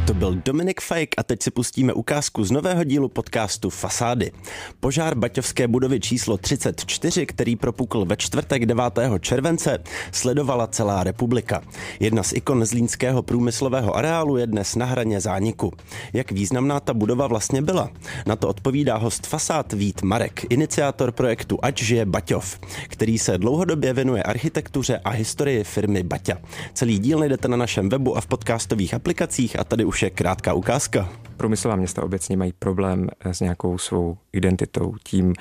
To byl Dominik Fajk a teď si pustíme ukázku z nového dílu podcastu Fasády. Požár baťovské budovy číslo 34, který propukl ve čtvrtek 9. července, sledovala celá republika. Jedna z ikon zlínského průmyslového areálu je dnes na hraně zániku. Jak významná ta budova vlastně byla? Na to odpovídá host Fasád Vít Marek, iniciátor projektu Ať žije Baťov, který se dlouhodobě věnuje architektuře a historii firmy Baťa. Celý díl najdete na našem webu a v podcastových aplikacích a tady už je krátká ukázka. Průmyslová města obecně mají problém s nějakou svou identitou, tím,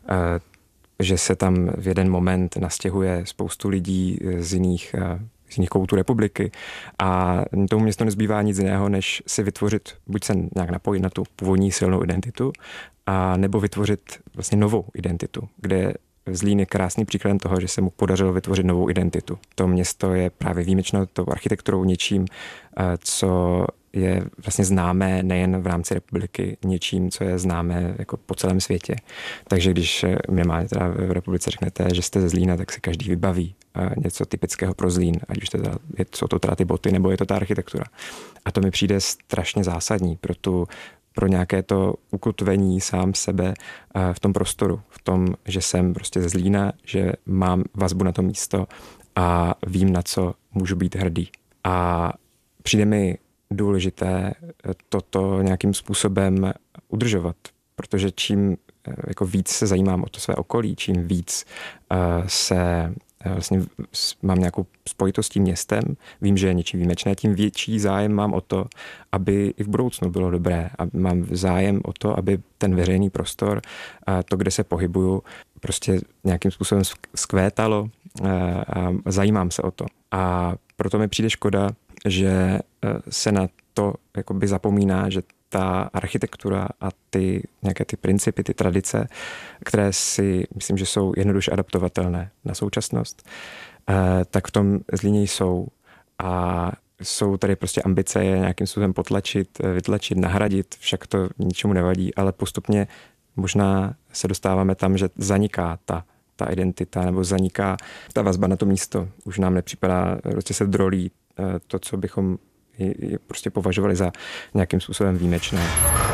že se tam v jeden moment nastěhuje spoustu lidí z jiných koutů republiky a tomu městu nezbývá nic jiného, než si vytvořit, buď se nějak napojit na tu původní silnou identitu, a nebo vytvořit vlastně novou identitu, kde Zlín je krásný příkladem toho, že se mu podařilo vytvořit novou identitu. To město je právě výjimečnou tou architekturou, něčím, co je vlastně známé nejen v rámci republiky, něčím, co je známé jako po celém světě. Takže když minimálně teda v republice řeknete, že jste ze Zlína, tak si každý vybaví něco typického pro Zlín, ať už jsou to teda ty boty, nebo je to ta architektura. A to mi přijde strašně zásadní pro nějaké to ukotvení sám sebe v tom prostoru, v tom, že jsem prostě ze Zlína, že mám vazbu na to místo a vím, na co můžu být hrdý. A přijde mi důležité toto nějakým způsobem udržovat, protože čím jako víc se zajímám o to své okolí, čím víc vlastně mám nějakou spojitost s tím městem, vím, že je něčím výjimečné, tím větší zájem mám o to, aby i v budoucnu bylo dobré. A mám zájem o to, aby ten veřejný prostor, to, kde se pohybuju, prostě nějakým způsobem zkvétalo a zajímám se o to. A proto mi přijde škoda, že se na to jakoby zapomíná, že ta architektura a nějaké ty principy, ty tradice, které si myslím, že jsou jednoduše adaptovatelné na současnost, tak v tom Zlíně jsou. A jsou tady prostě ambice je nějakým způsobem potlačit, vytlačit, nahradit, však to ničemu nevadí, ale postupně možná se dostáváme tam, že zaniká ta identita nebo zaniká ta vazba na to místo. Už nám nepřipadá, prostě se drolí to, co bychom prostě považovali za nějakým způsobem výjimečné.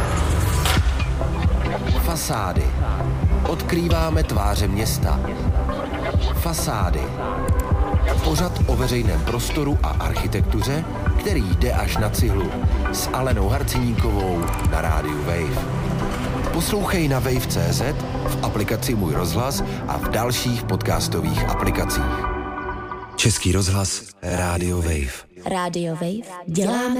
Fasády. Odkrýváme tváře města. Fasády. Pořad o veřejném prostoru a architektuře, který jde až na cihlu. S Alenou Harciníkovou na rádiu Wave. Poslouchej na wave.cz, v aplikaci Můj rozhlas a v dalších podcastových aplikacích. Český rozhlas, rádio Wave. Rádio Wave děláme